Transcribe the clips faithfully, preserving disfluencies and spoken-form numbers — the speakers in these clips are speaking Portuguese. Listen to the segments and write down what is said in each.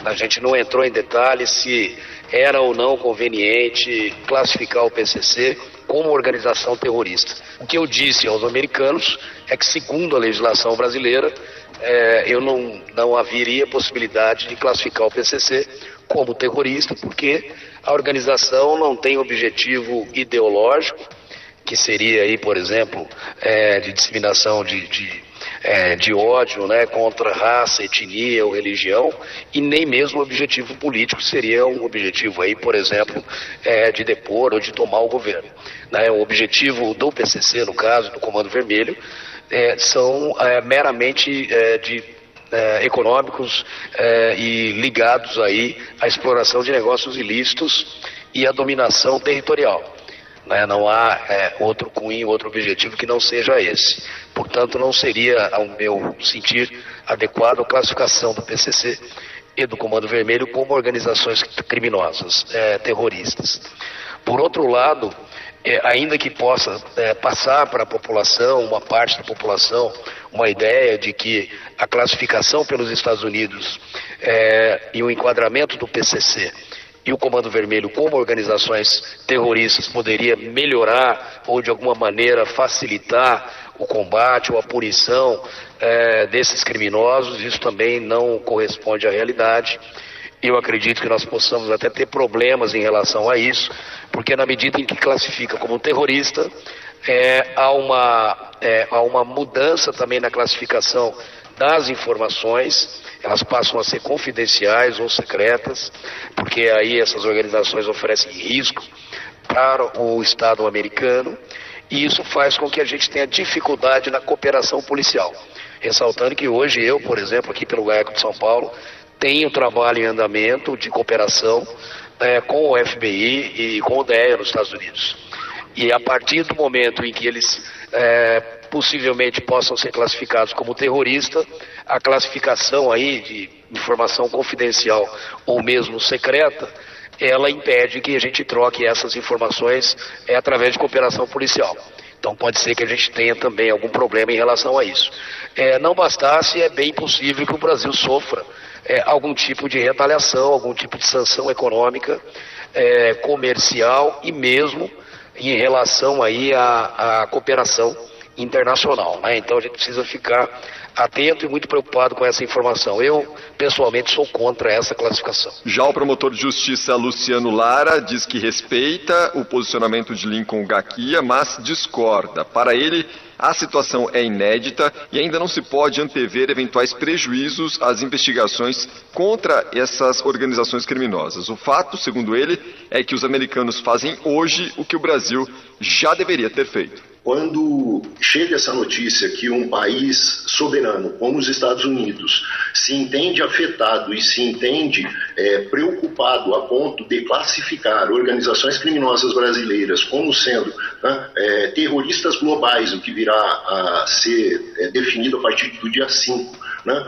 A gente não entrou em detalhes se era ou não conveniente classificar o P C C como organização terrorista. O que eu disse aos americanos é que, segundo a legislação brasileira, é, eu não, não haveria possibilidade de classificar o P C C como terrorista, porque a organização não tem objetivo ideológico, que seria aí, por exemplo, é, de disseminação de, de, é, de ódio, né, contra raça, etnia ou religião, e nem mesmo objetivo político, seria um objetivo aí, por exemplo, é, de depor ou de tomar o governo. Né? O objetivo do P C C, no caso, do Comando Vermelho, é, são é, meramente é, de É, econômicos é, e ligados aí à exploração de negócios ilícitos e à dominação territorial. Né? Não há é, outro cunho, outro objetivo que não seja esse. Portanto, não seria, ao meu sentir, adequado a classificação do P C C e do Comando Vermelho como organizações criminosas, é, terroristas. Por outro lado, É, ainda que possa é, passar para a população, uma parte da população, uma ideia de que a classificação pelos Estados Unidos é, e o enquadramento do P C C e o Comando Vermelho como organizações terroristas poderia melhorar ou de alguma maneira facilitar o combate ou a punição é, desses criminosos, isso também não corresponde à realidade. Eu acredito que nós possamos até ter problemas em relação a isso, porque na medida em que classifica como terrorista, é, há, uma, é, há uma mudança também na classificação das informações, elas passam a ser confidenciais ou secretas, porque aí essas organizações oferecem risco para o Estado americano, e isso faz com que a gente tenha dificuldade na cooperação policial. Ressaltando que hoje eu, por exemplo, aqui pelo GAECO de São Paulo, tenho trabalho em andamento de cooperação é, com o F B I e com o D E A nos Estados Unidos. E a partir do momento em que eles é, possivelmente possam ser classificados como terrorista, a classificação aí de informação confidencial ou mesmo secreta, ela impede que a gente troque essas informações é, através de cooperação policial. Então pode ser que a gente tenha também algum problema em relação a isso. É, não bastasse, é bem possível que o Brasil sofra É, algum tipo de retaliação, algum tipo de sanção econômica, é, comercial e mesmo em relação aí à, à cooperação internacional. Né? Então a gente precisa ficar atento e muito preocupado com essa informação. Eu, pessoalmente, sou contra essa classificação. Já o promotor de justiça Luciano Lara diz que respeita o posicionamento de Lincoln Gaquia, mas discorda. Para ele, a situação é inédita e ainda não se pode antever eventuais prejuízos às investigações contra essas organizações criminosas. O fato, segundo ele, é que os americanos fazem hoje o que o Brasil já deveria ter feito. Quando chega essa notícia que um país soberano, como os Estados Unidos, se entende afetado e se entende é, preocupado a ponto de classificar organizações criminosas brasileiras como sendo né, é, terroristas globais, o que virá a ser é, definido a partir do dia cinco, né,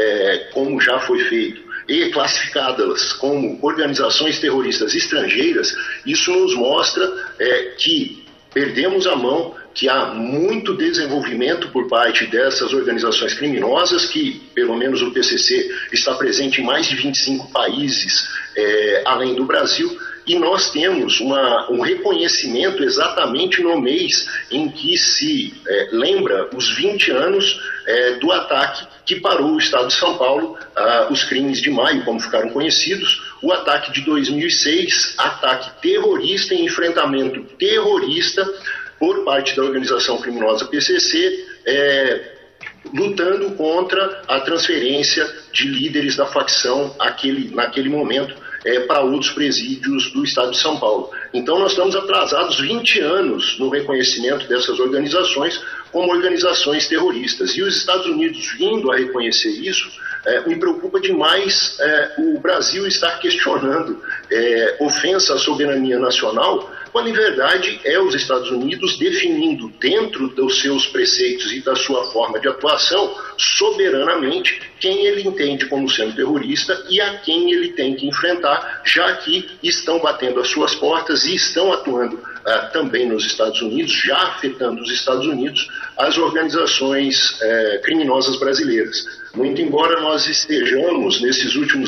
é, como já foi feito, e classificadas como organizações terroristas estrangeiras, isso nos mostra é, que perdemos a mão, que há muito desenvolvimento por parte dessas organizações criminosas, que pelo menos o P C C está presente em mais de vinte e cinco países é, além do Brasil, e nós temos uma, um reconhecimento exatamente no mês em que se é, lembra os vinte anos é, do ataque que parou o Estado de São Paulo, ah, os crimes de maio, como ficaram conhecidos, o ataque de dois mil e seis, ataque terrorista em enfrentamento terrorista por parte da organização criminosa P C C, é, lutando contra a transferência de líderes da facção aquele, naquele momento é, para outros presídios do Estado de São Paulo. Então nós estamos atrasados vinte anos no reconhecimento dessas organizações como organizações terroristas. E os Estados Unidos vindo a reconhecer isso, é, me preocupa demais é, o Brasil estar questionando é, ofensa à soberania nacional, quando em verdade é os Estados Unidos definindo dentro dos seus preceitos e da sua forma de atuação soberanamente quem ele entende como sendo terrorista e a quem ele tem que enfrentar, já que estão batendo as suas portas e estão atuando uh, também nos Estados Unidos, já afetando os Estados Unidos, as organizações uh, criminosas brasileiras. Muito embora nós estejamos nesses últimos